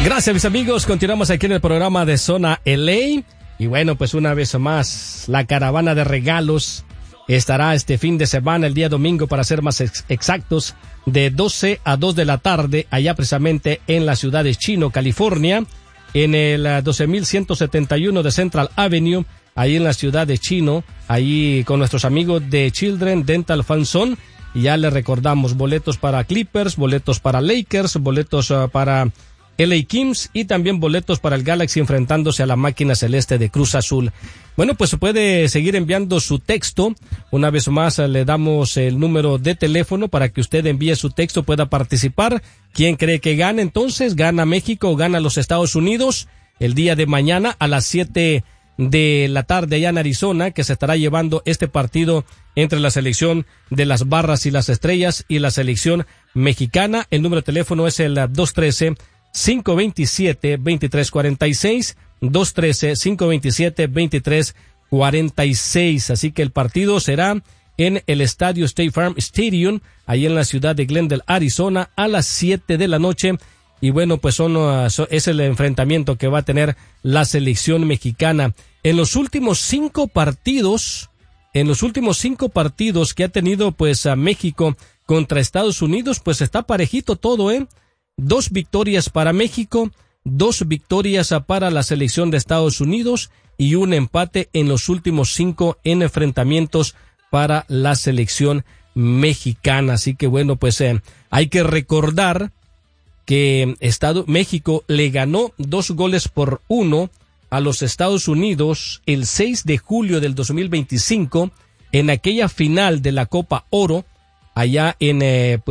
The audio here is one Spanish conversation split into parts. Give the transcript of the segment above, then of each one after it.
Gracias, mis amigos. Continuamos aquí en el programa de Zona LA. Y bueno, pues una vez más, la caravana de regalos estará este fin de semana, el día domingo, para ser más exactos, de 12 a 2 de la tarde, allá precisamente en la ciudad de Chino, California, en el 12171 de Central Avenue, ahí en la ciudad de Chino, ahí con nuestros amigos de Children Dental Fan Zone. Y ya les recordamos, boletos para Clippers, boletos para Lakers, boletos para LA Kings y también boletos para el Galaxy enfrentándose a la máquina celeste de Cruz Azul. Bueno, pues puede seguir enviando su texto. Una vez más le damos el número de teléfono para que usted envíe su texto, pueda participar. ¿Quién cree que gana entonces? ¿Gana México o gana los Estados Unidos? El día de mañana a las 7 de la tarde allá en Arizona, que se estará llevando este partido entre la selección de las Barras y las Estrellas y la selección mexicana. El número de teléfono es el 213-527-2346, 213-527-2346. Así que el partido será en el estadio State Farm Stadium, ahí en la ciudad de Glendale, Arizona, a las 7 de la noche. Y bueno, pues es el enfrentamiento que va a tener la selección mexicana. En los últimos cinco partidos que ha tenido pues a México contra Estados Unidos, pues está parejito todo, 2 victorias para México, 2 victorias para la selección de Estados Unidos y un empate en los últimos 5 en enfrentamientos para la selección mexicana. Así que bueno, pues hay que recordar que México le ganó 2-1 a los Estados Unidos el 6 de julio del 2025 en aquella final de la Copa Oro allá en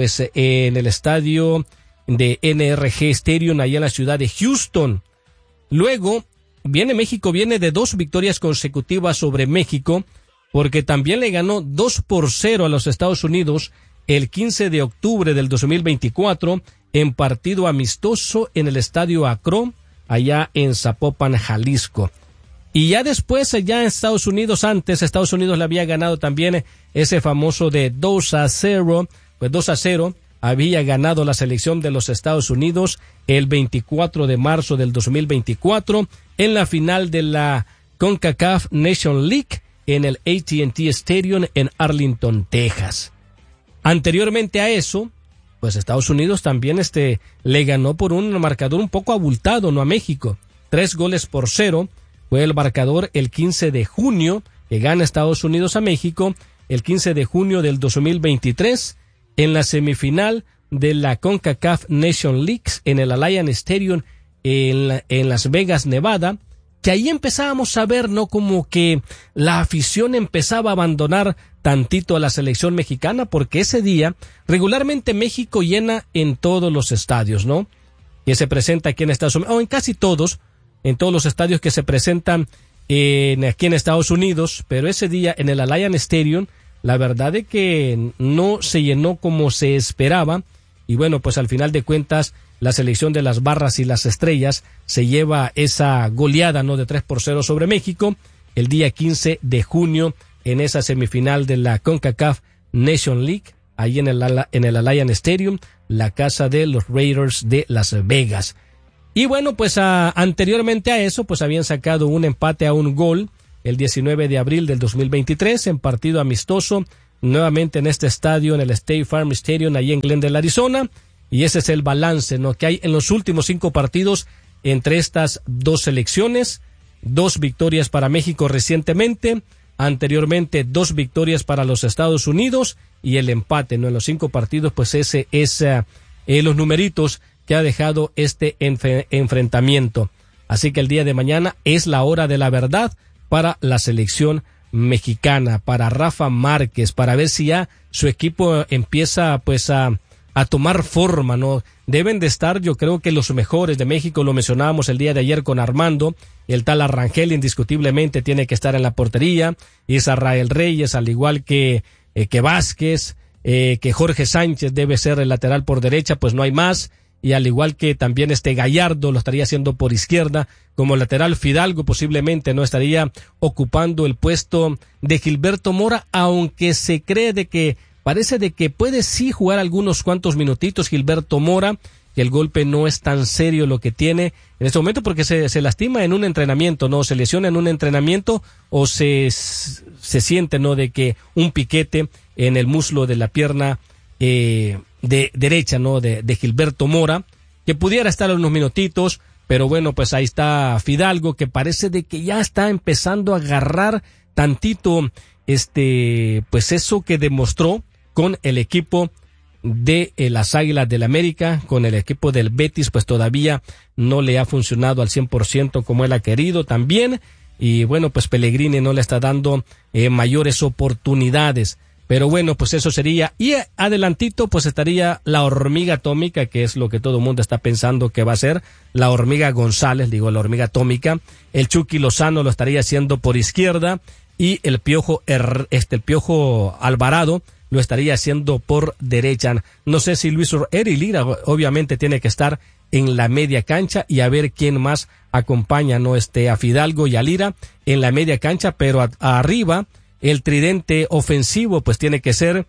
el estadio de NRG Stadium allá en la ciudad de Houston. Luego México viene de 2 victorias consecutivas sobre México, porque también le ganó 2-0 a los Estados Unidos el 15 de octubre del 2024 en partido amistoso en el estadio Akron, allá en Zapopan, Jalisco. Y ya después, ya en Estados Unidos le había ganado también ese famoso de 2-0, pues 2-0 había ganado la selección de los Estados Unidos el 24 de marzo del 2024 en la final de la CONCACAF Nation League en el AT&T Stadium en Arlington, Texas. Anteriormente a eso, pues Estados Unidos también le ganó por un marcador un poco abultado, a México. 3-0 fue el marcador el 15 de junio, que gana Estados Unidos a México, el 15 de junio del 2023, en la semifinal de la CONCACAF Nation League en el Allianz Stadium en Las Vegas, Nevada, que ahí empezábamos a ver, como que la afición empezaba a abandonar tantito a la selección mexicana, porque ese día regularmente México llena en todos los estadios, que se presenta aquí en Estados Unidos, o en casi todos, en todos los estadios que se presentan aquí en Estados Unidos, pero ese día en el Allianz Stadium, la verdad es que no se llenó como se esperaba, y bueno, pues al final de cuentas, la selección de las Barras y las Estrellas se lleva esa goleada, de 3-0 sobre México, el día 15 de junio, en esa semifinal de la CONCACAF Nation League, ahí en el Allianz Stadium, la casa de los Raiders de Las Vegas. Y bueno, pues anteriormente a eso, pues habían sacado un empate a un gol el 19 de abril del 2023 en partido amistoso, nuevamente en este estadio, en el State Farm Stadium, ahí en Glendale, Arizona, y ese es el balance, que hay en los últimos 5 partidos entre estas 2 selecciones. 2 victorias para México recientemente, anteriormente 2 victorias para los Estados Unidos y el empate, en los 5 partidos, pues ese es los numeritos que ha dejado este enfrentamiento. Así que el día de mañana es la hora de la verdad para la selección mexicana, para Rafa Márquez, para ver si ya su equipo empieza pues a tomar forma, Deben de estar, yo creo que los mejores de México, lo mencionábamos el día de ayer con Armando, el tal Arrangel indiscutiblemente tiene que estar en la portería, Israel Reyes, al igual que Vázquez, que Jorge Sánchez debe ser el lateral por derecha, pues no hay más, y al igual que también Gallardo lo estaría haciendo por izquierda, como lateral Fidalgo posiblemente no estaría ocupando el puesto de Gilberto Mora, aunque se cree parece de que puede sí jugar algunos cuantos minutitos Gilberto Mora, que el golpe no es tan serio lo que tiene en este momento, porque se lastima en un entrenamiento, ¿no? Se lesiona en un entrenamiento o se siente, ¿no? De que un piquete en el muslo de la pierna de derecha, ¿no? De Gilberto Mora, que pudiera estar unos minutitos, pero bueno, pues ahí está Fidalgo, que parece de que ya está empezando a agarrar tantito, pues eso que demostró con el equipo de las Águilas del América, con el equipo del Betis, pues todavía no le ha funcionado al 100% como él ha querido también, y bueno, pues Pellegrini no le está dando mayores oportunidades, pero bueno, pues eso sería, y adelantito pues estaría la hormiga atómica, que es lo que todo el mundo está pensando que va a ser, la hormiga González, la hormiga atómica, el Chucky Lozano lo estaría haciendo por izquierda, y el Piojo Alvarado lo estaría haciendo por derecha. No sé si Luis Eri Lira obviamente tiene que estar en la media cancha y a ver quién más acompaña, ¿no? A Fidalgo y a Lira en la media cancha, pero arriba el tridente ofensivo pues tiene que ser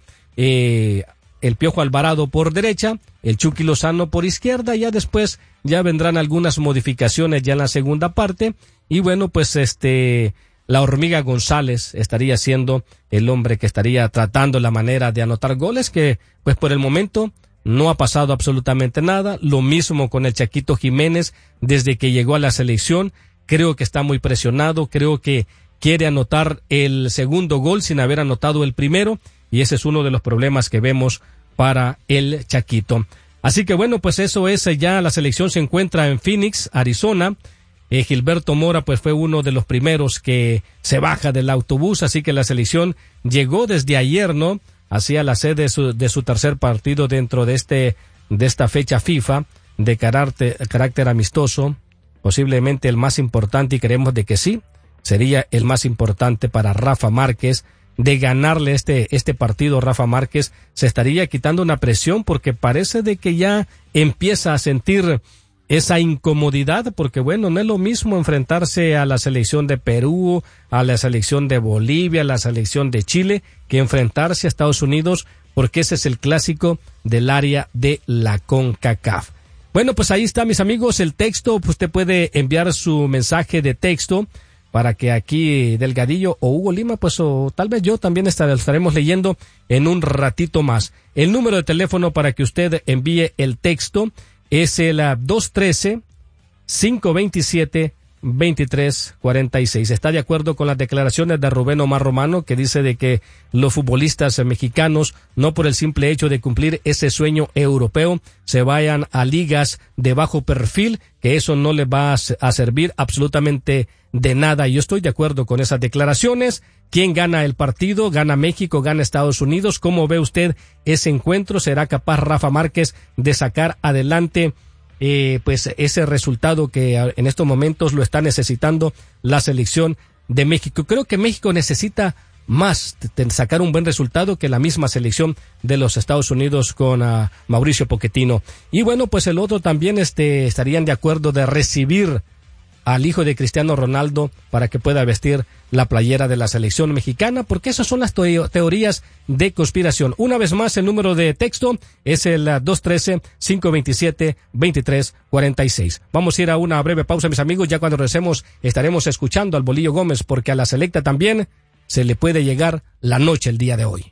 el Piojo Alvarado por derecha, el Chucky Lozano por izquierda, y ya después ya vendrán algunas modificaciones ya en la segunda parte, y bueno, pues la hormiga González estaría siendo el hombre que estaría tratando la manera de anotar goles, que pues por el momento no ha pasado absolutamente nada. Lo mismo con el Chaquito Jiménez desde que llegó a la selección. Creo que está muy presionado, creo que quiere anotar el segundo gol sin haber anotado el primero, y ese es uno de los problemas que vemos para el Chaquito. Así que bueno, pues eso es, ya la selección se encuentra en Phoenix, Arizona. Gilberto Mora pues fue uno de los primeros que se baja del autobús, así que la selección llegó desde ayer, ¿no? Hacia la sede de su tercer partido dentro de esta fecha FIFA de carácter amistoso, posiblemente el más importante, y creemos de que sí, sería el más importante para Rafa Márquez. De ganarle este partido, Rafa Márquez se estaría quitando una presión, porque parece de que ya empieza a sentir esa incomodidad, porque bueno, no es lo mismo enfrentarse a la selección de Perú, a la selección de Bolivia, a la selección de Chile, que enfrentarse a Estados Unidos, porque ese es el clásico del área de la CONCACAF. Bueno, pues ahí está, mis amigos, el texto. Pues usted puede enviar su mensaje de texto para que aquí Delgadillo o Hugo Lima, pues o tal vez yo también estaremos leyendo en un ratito más. El número de teléfono para que usted envíe el texto es el 213-527-2346. ¿Está de acuerdo con las declaraciones de Rubén Omar Romano, que dice de que los futbolistas mexicanos, no por el simple hecho de cumplir ese sueño europeo, se vayan a ligas de bajo perfil, que eso no les va a servir absolutamente de nada? Yo estoy de acuerdo con esas declaraciones. ¿Quién gana el partido? ¿Gana México? ¿Gana Estados Unidos? ¿Cómo ve usted ese encuentro? ¿Será capaz Rafa Márquez de sacar adelante pues ese resultado que en estos momentos lo está necesitando la selección de México? Creo que México necesita más sacar un buen resultado que la misma selección de los Estados Unidos con Mauricio Pochettino. Y bueno, pues el otro también estarían de acuerdo de recibir al hijo de Cristiano Ronaldo para que pueda vestir la playera de la selección mexicana, porque esas son las teorías de conspiración. Una vez más, el número de texto es el 213-527-2346. Vamos a ir a una breve pausa, mis amigos. Ya cuando regresemos estaremos escuchando al Bolillo Gómez, porque a la selecta también se le puede llegar la noche el día de hoy.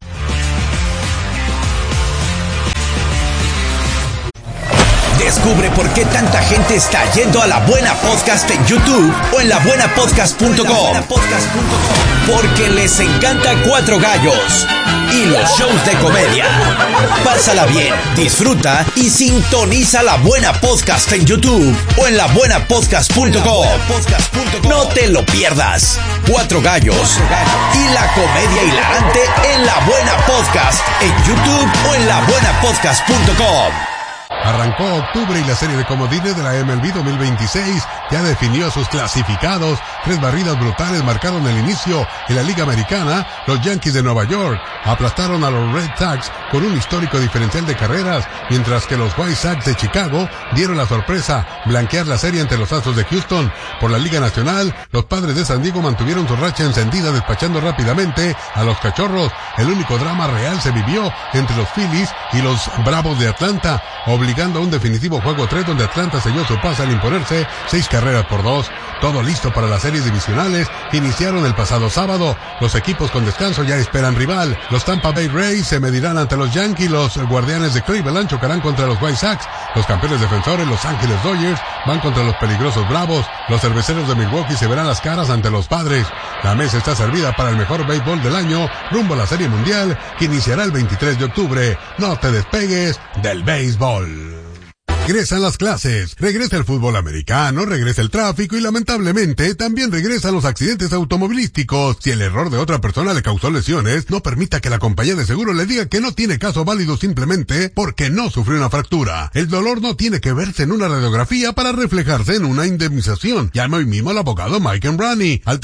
Descubre por qué tanta gente está yendo a La Buena Podcast en YouTube o en labuenapodcast.com. Porque les encanta Cuatro Gallos y los shows de comedia. Pásala bien, disfruta y sintoniza La Buena Podcast en YouTube o en labuenapodcast.com. No te lo pierdas. Cuatro Gallos y la comedia hilarante en La Buena Podcast en YouTube o en labuenapodcast.com. Arrancó octubre y la serie de comodines de la MLB 2026 ya definió sus clasificados. 3 barridas brutales marcaron el inicio en la Liga Americana. Los Yankees de Nueva York aplastaron a los Red Sox con un histórico diferencial de carreras, mientras que los White Sox de Chicago dieron la sorpresa, blanquear la serie ante los Astros de Houston. Por la Liga Nacional, los Padres de San Diego mantuvieron su racha encendida, despachando rápidamente a los Cachorros. El único drama real se vivió entre los Phillies y los Bravos de Atlanta, obligando obligando a un definitivo juego 3 donde Atlanta selló su pase al imponerse 6-2. Todo listo para las series divisionales que iniciaron el pasado sábado. Los equipos con descanso ya esperan rival. Los Tampa Bay Rays se medirán ante los Yankees, los Guardianes de Cleveland chocarán contra los White Sox, los campeones defensores, Los Ángeles Dodgers, van contra los peligrosos Bravos, los Cerveceros de Milwaukee se verán las caras ante los Padres. La mesa está servida para el mejor béisbol del año, rumbo a la Serie Mundial, que iniciará el 23 de octubre. No te despegues del béisbol. Regresan las clases, regresa el fútbol americano, regresa el tráfico y lamentablemente también regresan los accidentes automovilísticos. Si el error de otra persona le causó lesiones, no permita que la compañía de seguro le diga que no tiene caso válido simplemente porque no sufrió una fractura. El dolor no tiene que verse en una radiografía para reflejarse en una indemnización. Llame hoy mismo al abogado Mike Embrani al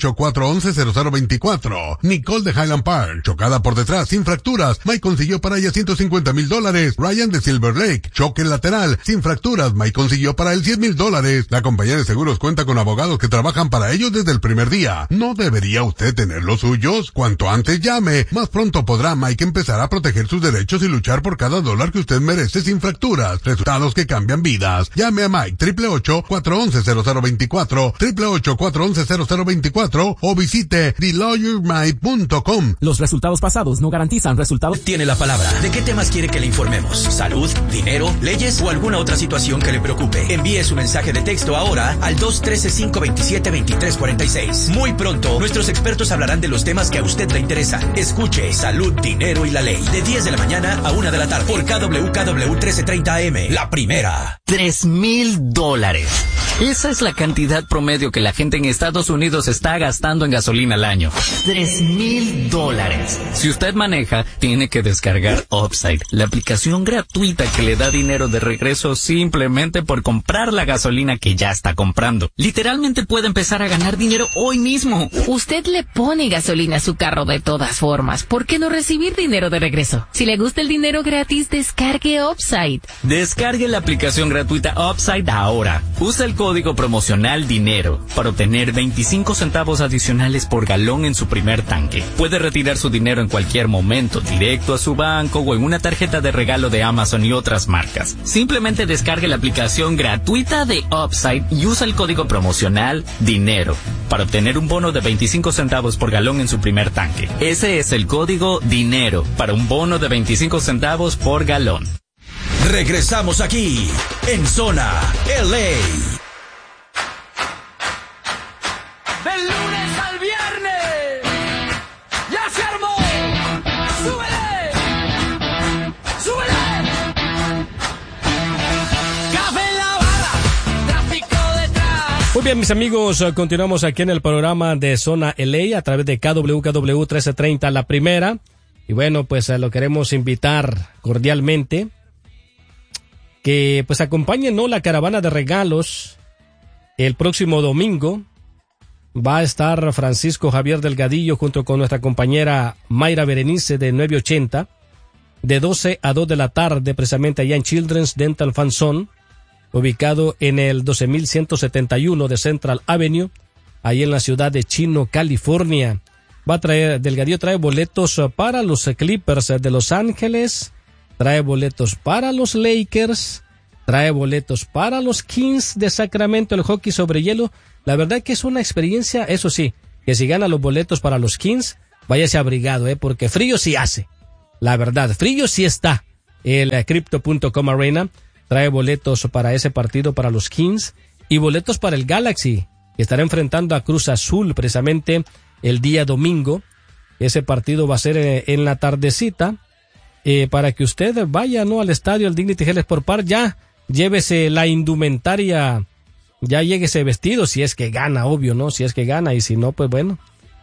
888-411-0024. Nicole de Highland Park, chocada por detrás sin fracturas. Mike consiguió para ella $150,000. Ryan de Silver Lake, choque lateral sin fracturas. Mike consiguió para él $100,000. La compañía de seguros cuenta con abogados que trabajan para ellos desde el primer día. ¿No debería usted tener los suyos? Cuanto antes llame, más pronto podrá Mike empezar a proteger sus derechos y luchar por cada dólar que usted merece sin fracturas. Resultados que cambian vidas. Llame a Mike 888-411-0024, 888-411-0024 o visite TheLawyerMike.com. Los resultados pasados no garantizan resultados. Tiene la palabra. ¿De qué temas quiere que le informemos? ¿Salud, dinero, leyes o alguna otra situación que le preocupe? Envíe su mensaje de texto ahora al 213-527-2346. Muy pronto, nuestros expertos hablarán de los temas que a usted le interesan. Escuche Salud, Dinero y la Ley, de 10 de la mañana a 1 de la tarde, por KWKW 1330 AM, la primera. $3,000. Esa es la cantidad promedio que la gente en Estados Unidos está gastando en gasolina al año. $3,000. Si usted maneja, tiene que descargar Upside, la aplicación gratuita que le da dinero de regreso simplemente por comprar la gasolina que ya está comprando. Literalmente puede empezar a ganar dinero hoy mismo. Usted le pone gasolina a su carro de todas formas. ¿Por qué no recibir dinero de regreso? Si le gusta el dinero gratis, descargue Upside. Descargue la aplicación gratuita Upside ahora. Usa el código promocional DINERO para obtener 25 centavos adicionales por galón en su primer tanque. Puede retirar su dinero en cualquier momento, directo a su banco o en una tarjeta de regalo de Amazon y otras marcas. Simplemente descargue la aplicación gratuita de Upside y usa el código promocional DINERO para obtener un bono de 25 centavos por galón en su primer tanque. Ese es el código DINERO para un bono de 25 centavos por galón. Regresamos aquí en Zona LA. Del lunes al viernes, ya se armó. ¡Súbele! ¡Súbele! Café en la barra, tráfico detrás. Muy bien, mis amigos, continuamos aquí en el programa de Zona LA a través de KWKW 1330, la primera. Y bueno, pues lo queremos invitar cordialmente que pues acompañen, ¿no?, la caravana de regalos el próximo domingo. Va a estar Francisco Javier Delgadillo junto con nuestra compañera Mayra Berenice de 980 de 12 a 2 de la tarde, precisamente allá en Children's Dental Fan Zone, ubicado en el 12171 de Central Avenue, ahí en la ciudad de Chino, California. Delgadillo trae boletos para los Clippers de Los Ángeles, trae boletos para los Lakers, trae boletos para los Kings de Sacramento, el hockey sobre hielo. La verdad que es una experiencia, eso sí, que si gana los boletos para los Kings, váyase abrigado, porque frío sí hace. La verdad, frío sí está. El Crypto.com Arena trae boletos para ese partido para los Kings y boletos para el Galaxy, que estará enfrentando a Cruz Azul precisamente el día domingo. Ese partido va a ser en la tardecita. Para que usted vaya, ¿no?, al estadio, al Dignity Health Sport Park, ya llévese la indumentaria, ya lléguese vestido, si es que gana, obvio, ¿no? Si es que gana, y si no, pues bueno,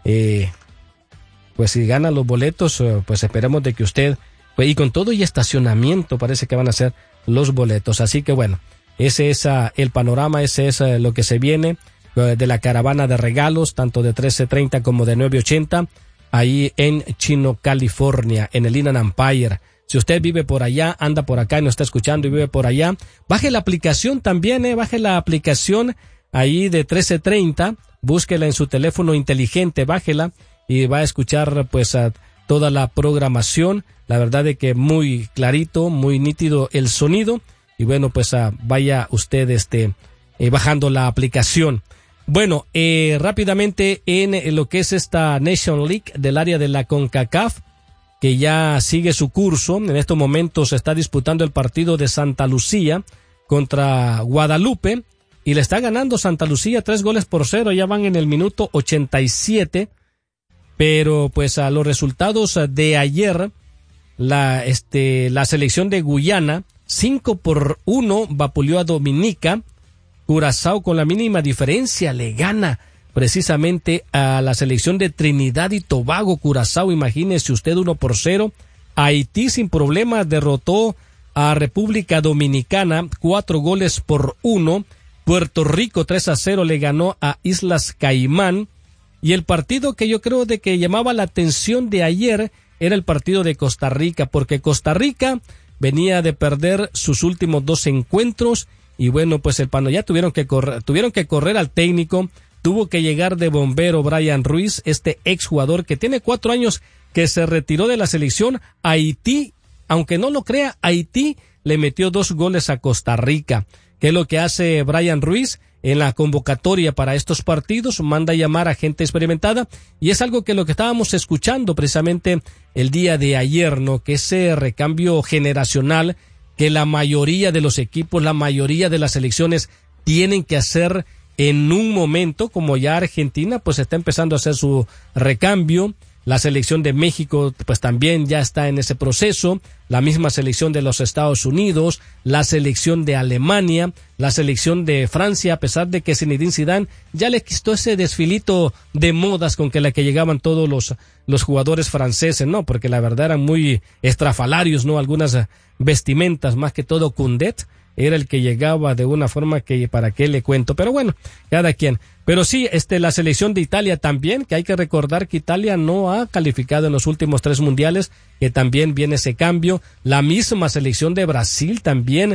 pues si gana los boletos, pues esperemos de que usted, pues, y con todo y estacionamiento parece que van a ser los boletos. Así que bueno, ese es el panorama, ese es lo que se viene de la caravana de regalos, tanto de 1330 como de 980, ahí en Chino, California, en el Inland Empire. Si usted vive por allá, anda por acá y nos está escuchando y vive por allá, baje la aplicación también, baje la aplicación ahí de 1330, búsquela en su teléfono inteligente, bájela y va a escuchar pues toda la programación. La verdad de que muy clarito, muy nítido el sonido. Y bueno, pues vaya usted bajando la aplicación. Bueno, rápidamente en lo que es esta Nation League del área de la CONCACAF, que ya sigue su curso. En estos momentos se está disputando el partido de Santa Lucía contra Guadalupe y le está ganando Santa Lucía 3-0, ya van en el minuto 87, pero pues a los resultados de ayer, la selección de Guyana 5-1 vapuleó a Dominica. Curazao con la mínima diferencia le gana precisamente a la selección de Trinidad y Tobago. Curazao, imagínese usted, 1-0. Haití sin problemas derrotó a República Dominicana 4-1. Puerto Rico 3-0 le ganó a Islas Caimán. Y el partido que yo creo de que llamaba la atención de ayer era el partido de Costa Rica, porque Costa Rica venía de perder sus últimos 2 encuentros y bueno, pues ya tuvieron que correr al técnico. Tuvo que llegar de bombero Brian Ruiz, este exjugador que tiene 4 años que se retiró de la selección. Haití, aunque no lo crea, Haití le metió 2 goles a Costa Rica. ¿Qué es lo que hace Brian Ruiz? En la convocatoria para estos partidos manda a llamar a gente experimentada y es algo que lo que estábamos escuchando precisamente el día de ayer, ¿no? Que ese recambio generacional que la mayoría de los equipos, la mayoría de las selecciones tienen que hacer en un momento, como ya Argentina pues está empezando a hacer su recambio. La selección de México pues también ya está en ese proceso, la misma selección de los Estados Unidos, la selección de Alemania, la selección de Francia, a pesar de que Zinedine Zidane ya le quitó ese desfilito de modas con que llegaban todos los jugadores franceses, ¿no? Porque la verdad eran muy estrafalarios, ¿no? Algunas vestimentas, más que todo Koundé era el que llegaba de una forma que para qué le cuento, pero bueno, cada quien. Pero sí, la selección de Italia también, que hay que recordar que Italia no ha calificado en los últimos 3 mundiales, que también viene ese cambio. La misma selección de Brasil también,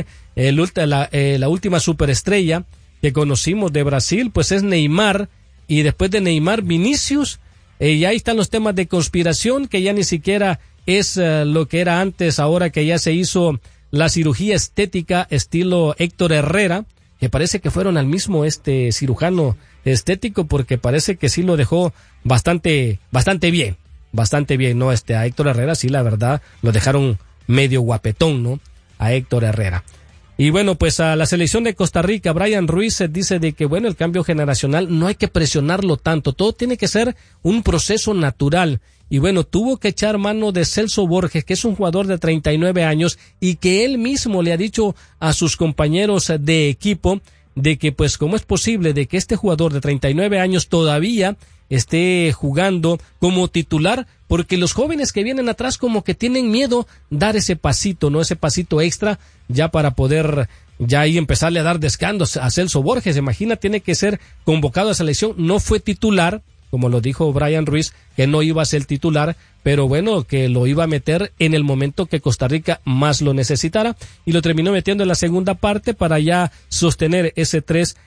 la última superestrella que conocimos de Brasil, pues es Neymar, y después de Neymar, Vinicius, y ahí están los temas de conspiración, que ya ni siquiera es lo que era antes, ahora que ya se hizo la cirugía estética estilo Héctor Herrera, que parece que fueron al mismo cirujano estético, porque parece que sí lo dejó bastante bien, ¿no? A Héctor Herrera sí, la verdad, lo dejaron medio guapetón, ¿no? A Héctor Herrera. Y bueno, pues a la selección de Costa Rica, Brian Ruiz dice de que bueno, el cambio generacional no hay que presionarlo tanto, todo tiene que ser un proceso natural. Y bueno, tuvo que echar mano de Celso Borges, que es un jugador de 39 años y que él mismo le ha dicho a sus compañeros de equipo de que pues cómo es posible de que este jugador de 39 años todavía esté jugando como titular, porque los jóvenes que vienen atrás como que tienen miedo dar ese pasito, ¿no? Ese pasito extra ya para poder ya ahí empezarle a dar descansos a Celso Borges. Imagina, tiene que ser convocado a selección, no fue titular, como lo dijo Brian Ruiz, que no iba a ser titular, pero bueno, que lo iba a meter en el momento que Costa Rica más lo necesitara, y lo terminó metiendo en la segunda parte para ya sostener ese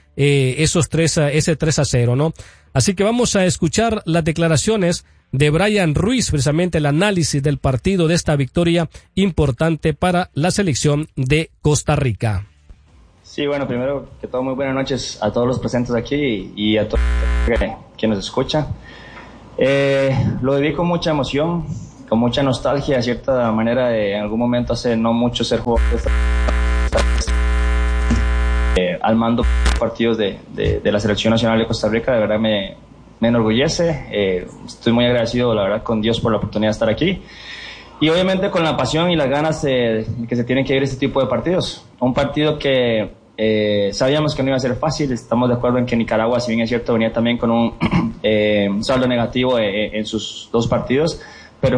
3-0, ¿no? Así que vamos a escuchar las declaraciones de Brian Ruiz, precisamente el análisis del partido de esta victoria importante para la selección de Costa Rica. Sí, bueno, primero que todo, muy buenas noches a todos los presentes aquí y a todos que nos escuchan. Lo viví con mucha emoción, con mucha nostalgia, de cierta manera, de en algún momento hace no mucho ser jugador al mando partidos de la Selección Nacional de Costa Rica. De verdad me enorgullece. Estoy muy agradecido, la verdad, con Dios por la oportunidad de estar aquí. Y obviamente con la pasión y las ganas que se tienen que ir este tipo de partidos. Un partido que sabíamos que no iba a ser fácil. Estamos de acuerdo en que Nicaragua, si bien es cierto, venía también con un saldo negativo en sus 2 partidos.